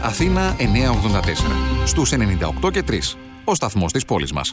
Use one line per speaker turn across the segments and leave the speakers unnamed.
Αθήνα 984. Στους 98 και 3. Ο σταθμός της πόλης μας.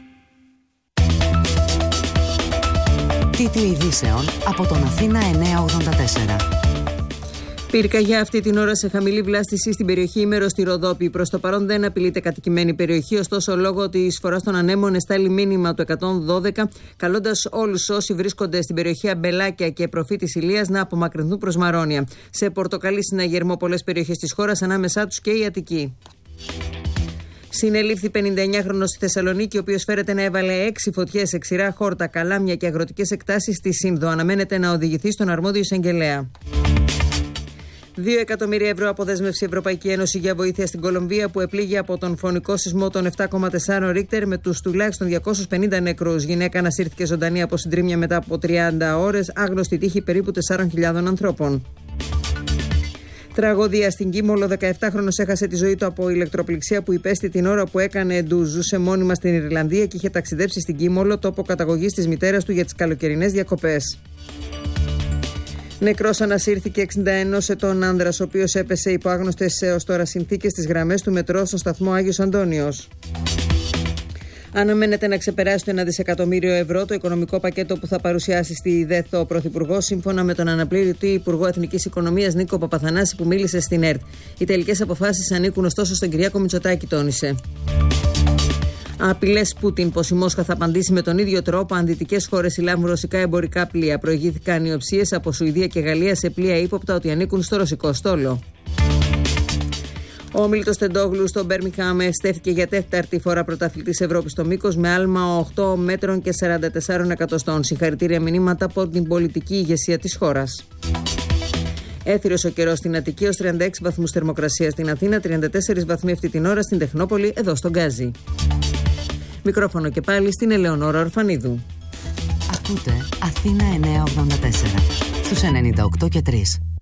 Τίτλοι ειδήσεων από τον Αθήνα 984.
Πυρκαγιά αυτή την ώρα σε χαμηλή βλάστηση στην περιοχή Ήμερος στη Ροδόπη. Προς το παρόν δεν απειλείται κατοικημένη περιοχή, ωστόσο λόγω της φοράς των ανέμων εστάλει μήνυμα του 112, καλώντας όλους όσοι βρίσκονται στην περιοχή Αμπελάκια και Προφήτης Ηλίας να απομακρυνθούν προς Μαρόνια. Σε πορτοκαλί συναγερμό πολλές περιοχές της χώρας, ανάμεσά τους και η Αττική. Συνελήφθη 59χρονος στη Θεσσαλονίκη, ο οποίος φέρεται να έβαλε 6 φωτιές σε ξηρά χόρτα, καλάμια και αγροτικές εκτάσεις στη Σύνδο. Αναμένεται να οδηγηθεί στον αρμόδιο εισαγγελέα. 2 εκατομμύρια ευρώ αποδέσμευσε η Ευρωπαϊκή Ένωση για βοήθεια στην Κολομβία, που επλήγει από τον φωνικό σεισμό των 7,4 Ρίκτερ, με τους τουλάχιστον 250 νεκρούς. Γυναίκα ανασύρθηκε ζωντανή από συντρίμμια μετά από 30 ώρες, άγνωστη τύχη περίπου 4.000 ανθρώπων. Τραγωδία στην Κίμολο, 17χρονος έχασε τη ζωή του από ηλεκτροπληξία που υπέστη την ώρα που έκανε ντουζ. Ζούσε μόνιμα στην Ιρλανδία και είχε ταξιδέψει στην Κίμολο, τόπο καταγωγής της μητέρας του, για τις καλοκαιρινές διακοπές. Νεκρός ανασύρθηκε 61 ετών άνδρας, ο οποίος έπεσε υπό άγνωστες έως τώρα συνθήκες στις γραμμές του μετρό στο σταθμό Άγιος Αντώνιος. Αναμένεται να ξεπεράσει το 1 δισεκατομμύριο ευρώ το οικονομικό πακέτο που θα παρουσιάσει στη ΔΕΘ ο Πρωθυπουργός, σύμφωνα με τον αναπληρωτή Υπουργό Εθνικής Οικονομίας Νίκο Παπαθανάση, που μίλησε στην ΕΡΤ. Οι τελικές αποφάσεις ανήκουν ωστόσο στον Κυριάκο Μητσοτάκη, τόνισε. Απειλές Πούτιν πως η Μόσχα θα απαντήσει με τον ίδιο τρόπο αν δυτικές χώρες συλλάβουν ρωσικά εμπορικά πλοία. Προηγήθηκαν ιοψίες από Σουηδία και Γαλλία σε πλοία ύποπτα ότι ανήκουν στο ρωσικό στόλο. Ο Μίλτος Τεντόγλου στο Μπέρμιγχαμ στέφθηκε για 4η φορά πρωταθλητής Ευρώπης στο μήκος με άλμα 8 μέτρων και 44 εκατοστών. Συγχαρητήρια μηνύματα από την πολιτική ηγεσία της χώρας. Έθυρος ο καιρός στην Αττική ως 36 βαθμούς θερμοκρασία, στην Αθήνα 34 βαθμοί αυτή την ώρα, στην Τεχνόπολη, εδώ στον Γκάζι. Μικρόφωνο και πάλι στην Ελεονόρα Ορφανίδου.
Ακούτε Αθήνα 984 στους 98 και 3.